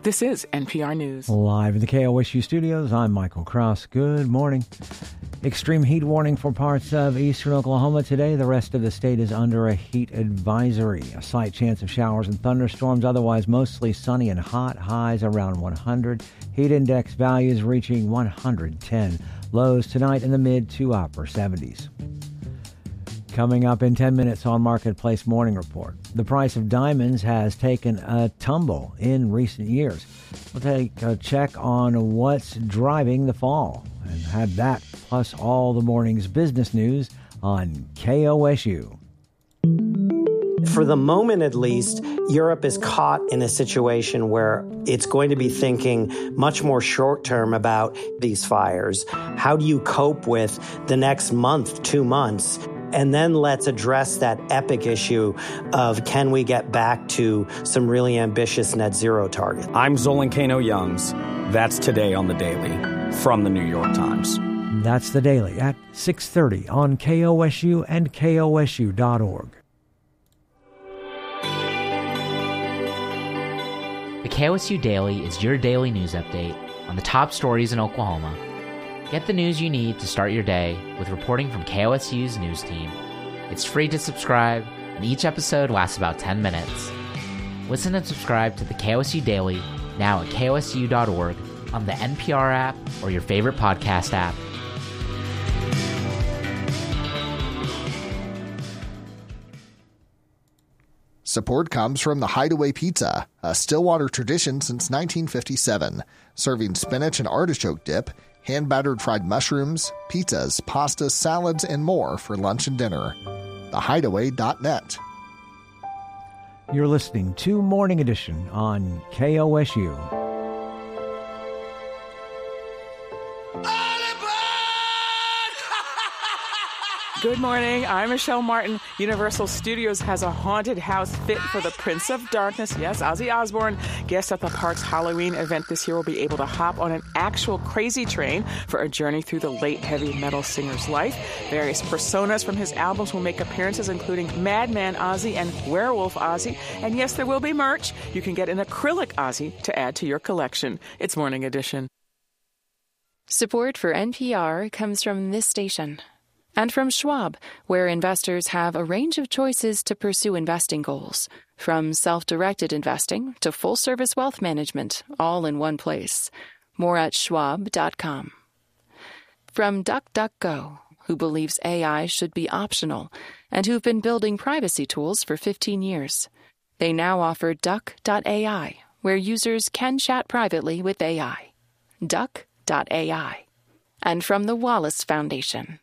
This is NPR News. Live in the KOSU studios, I'm Michael Cross. Good morning. Extreme heat warning for parts of eastern Oklahoma today. The rest of the state is under a heat advisory. A slight chance of showers and thunderstorms, otherwise mostly sunny and hot. Highs around 100. Heat index values reaching 110. Lows tonight in the mid to upper 70s. Coming up in 10 minutes on Marketplace Morning Report. The price of diamonds has taken a tumble in recent years. We'll take a check on what's driving the fall and have that plus all the morning's business news on KOSU. For the moment, at least, Europe is caught in a situation where it's going to be thinking much more short-term about these fires. How do you cope with the next month, 2 months? And then let's address that epic issue of can we get back to some really ambitious net zero target. I'm Zolan Kano-Youngs. That's today on The Daily from the New York Times. That's The Daily at 6:30 on KOSU and KOSU.org. The KOSU Daily is your daily news update on the top stories in Oklahoma. Get the news you need to start your day with reporting from KOSU's news team. It's free to subscribe, and each episode lasts about 10 minutes. Listen and subscribe to the KOSU Daily now at KOSU.org, on the NPR app, or your favorite podcast app. Support comes from the Hideaway Pizza, a Stillwater tradition since 1957, serving spinach and artichoke dip, hand-battered fried mushrooms, pizzas, pastas, salads, and more for lunch and dinner. TheHideaway.net. You're listening to Morning Edition on KOSU. Good morning. I'm Michelle Martin. Universal Studios has a haunted house fit for the Prince of Darkness. Yes, Ozzy Osbourne. Guests at the park's Halloween event this year will be able to hop on an actual crazy train for a journey through the late heavy metal singer's life. Various personas from his albums will make appearances, including Madman Ozzy and Werewolf Ozzy. And yes, there will be merch. You can get an acrylic Ozzy to add to your collection. It's Morning Edition. Support for NPR comes from this station. And from Schwab, where investors have a range of choices to pursue investing goals, from self-directed investing to full-service wealth management, all in one place. More at schwab.com. From DuckDuckGo, who believes AI should be optional and who've been building privacy tools for 15 years. They now offer Duck.ai, where users can chat privately with AI. Duck.ai. And from the Wallace Foundation.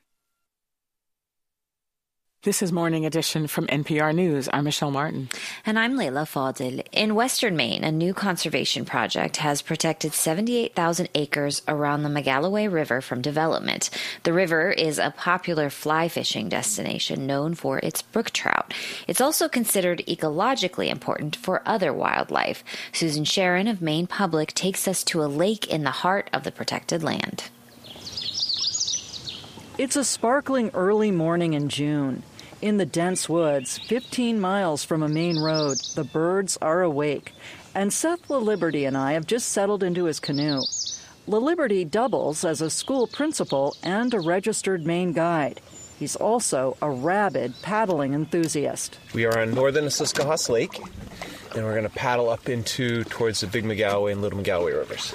This is Morning Edition from NPR News. I'm Michelle Martin. And I'm Layla Fadil. In western Maine, a new conservation project has protected 78,000 acres around the Megalloway River from development. The river is a popular fly fishing destination known for its brook trout. It's also considered ecologically important for other wildlife. Susan Sharon of Maine Public takes us to a lake in the heart of the protected land. It's a sparkling early morning in June. In the dense woods, 15 miles from a main road, the birds are awake. And Seth LaLiberty and I have just settled into his canoe. LaLiberty doubles as a school principal and a registered Maine guide. He's also a rabid paddling enthusiast. We are on northern Susquehanna Lake, and we're going to paddle up towards the Big Megalloway and Little Megalloway rivers.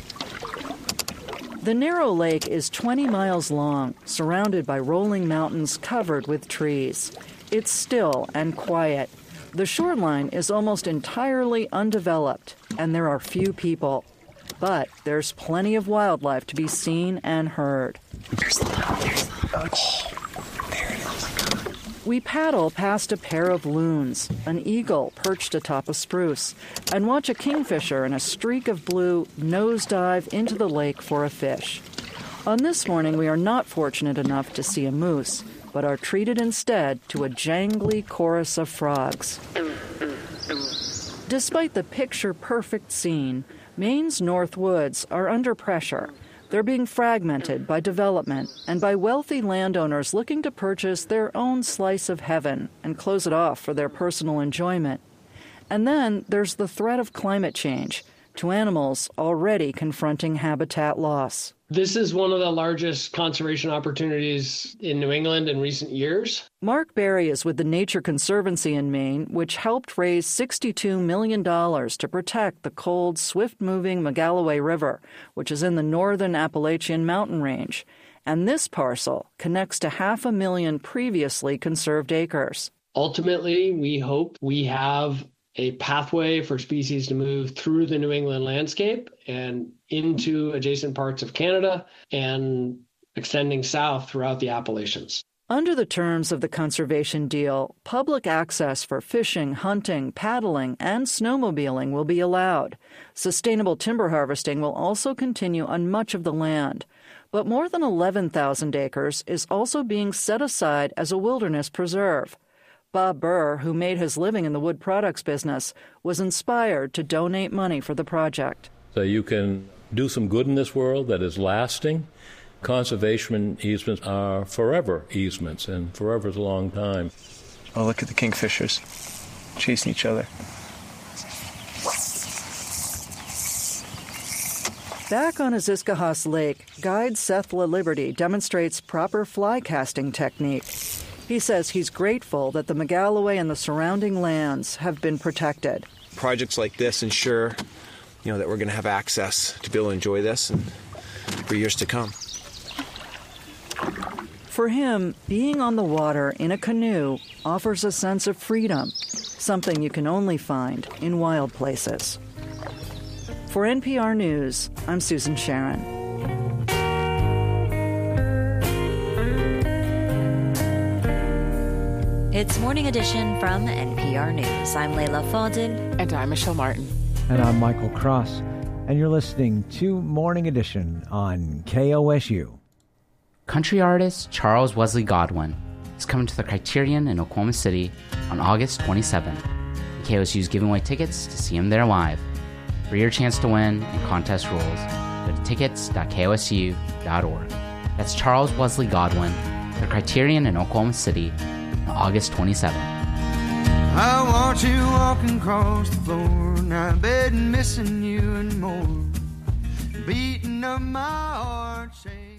The narrow lake is 20 miles long, surrounded by rolling mountains covered with trees. It's still and quiet. The shoreline is almost entirely undeveloped, and there are few people. But there's plenty of wildlife to be seen and heard. There's the loon. Oh, there it is. Oh, my God. We paddle past a pair of loons, an eagle perched atop a spruce, and watch a kingfisher in a streak of blue nosedive into the lake for a fish. On this morning, we are not fortunate enough to see a moose, but are treated instead to a jangly chorus of frogs. Despite the picture-perfect scene, Maine's North Woods are under pressure. They're being fragmented by development and by wealthy landowners looking to purchase their own slice of heaven and close it off for their personal enjoyment. And then there's the threat of climate change. to animals already confronting habitat loss. This is one of the largest conservation opportunities in New England in recent years. Mark Berry is with the Nature Conservancy in Maine, which helped raise $62 million to protect the cold, swift-moving Magalloway River, which is in the northern Appalachian mountain range. And this parcel connects to 500,000 previously conserved acres. Ultimately, we hope we have a pathway for species to move through the New England landscape and into adjacent parts of Canada and extending south throughout the Appalachians. Under the terms of the conservation deal, public access for fishing, hunting, paddling, and snowmobiling will be allowed. Sustainable timber harvesting will also continue on much of the land. But more than 11,000 acres is also being set aside as a wilderness preserve. Bob Burr, who made his living in the wood products business, was inspired to donate money for the project. So you can do some good in this world that is lasting. Conservation easements are forever easements, and forever is a long time. Oh, look at the kingfishers chasing each other. Back on Aziscahas Lake, guide Seth LaLiberty demonstrates proper fly casting technique. He says he's grateful that the Magalloway and the surrounding lands have been protected. Projects like this ensure, that we're going to have access to be able to enjoy this and for years to come. For him, being on the water in a canoe offers a sense of freedom, something you can only find in wild places. For NPR News, I'm Susan Sharon. It's Morning Edition from NPR News. I'm Layla Fadil. And I'm Michelle Martin. And I'm Michael Cross. And you're listening to Morning Edition on KOSU. Country artist Charles Wesley Godwin is coming to the Criterion in Oklahoma City on August 27th. KOSU is giving away tickets to see him there live. For your chance to win and contest rules, go to tickets.kosu.org. That's Charles Wesley Godwin, the Criterion in Oklahoma City, August 27th. I want you walking across the floor, now bed and missing you and more, beating up my heart.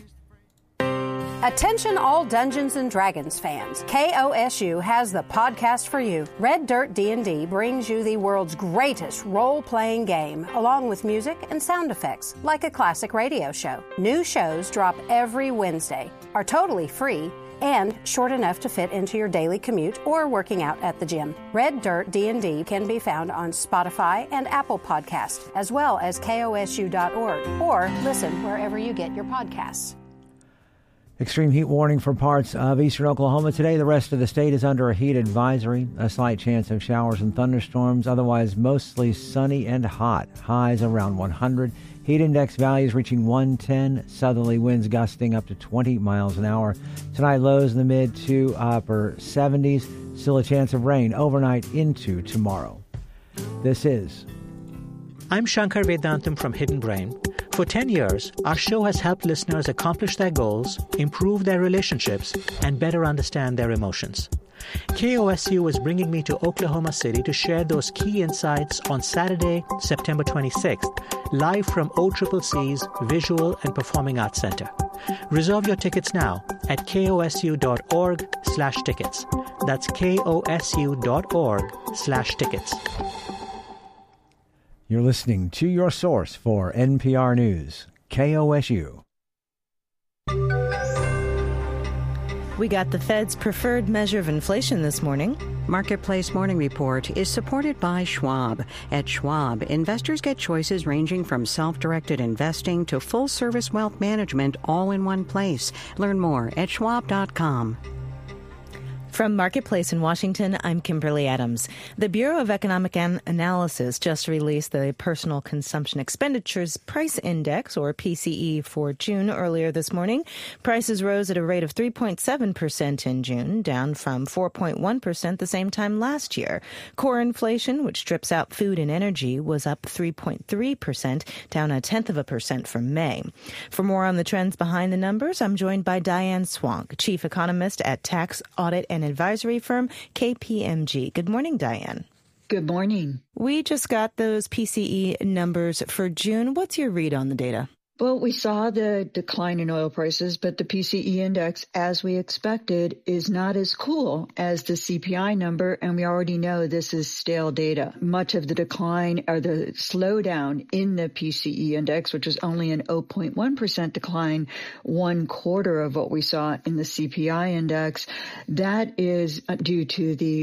Attention all Dungeons & Dragons fans. KOSU has the podcast for you. Red Dirt D&D brings you the world's greatest role-playing game, along with music and sound effects, like a classic radio show. New shows drop every Wednesday, are totally free, and short enough to fit into your daily commute or working out at the gym. Red Dirt D&D can be found on Spotify and Apple Podcasts, as well as KOSU.org, or listen wherever you get your podcasts. Extreme heat warning for parts of eastern Oklahoma today. The rest of the state is under a heat advisory. A slight chance of showers and thunderstorms. Otherwise, mostly sunny and hot. Highs around 100. Heat index values reaching 110. Southerly winds gusting up to 20 miles an hour. Tonight, lows in the mid to upper 70s. Still a chance of rain overnight into tomorrow. This is... I'm Shankar Vedantam from Hidden Brain. For 10 years, our show has helped listeners accomplish their goals, improve their relationships, and better understand their emotions. KOSU is bringing me to Oklahoma City to share those key insights on Saturday, September 26th, live from OCCC's Visual and Performing Arts Center. Reserve your tickets now at kosu.org/tickets. That's kosu.org/tickets. You're listening to your source for NPR News, KOSU. We got the Fed's preferred measure of inflation this morning. Marketplace Morning Report is supported by Schwab. At Schwab, investors get choices ranging from self-directed investing to full-service wealth management all in one place. Learn more at schwab.com. From Marketplace in Washington, I'm Kimberly Adams. The Bureau of Economic Analysis just released the Personal Consumption Expenditures Price Index, or PCE, for June earlier this morning. Prices rose at a rate of 3.7% in June, down from 4.1% the same time last year. Core inflation, which strips out food and energy, was up 3.3%, down 0.1% from May. For more on the trends behind the numbers, I'm joined by Diane Swank, Chief Economist at Tax, Audit, and Advisory firm KPMG. Good morning, Diane. Good morning. We just got those PCE numbers for June. What's your read on the data? Well, we saw the decline in oil prices, but the PCE index, as we expected, is not as cool as the CPI number, and we already know this is stale data. Much of the decline or the slowdown in the PCE index, which was only an 0.1% decline, 1/4 of what we saw in the CPI index, that is due to the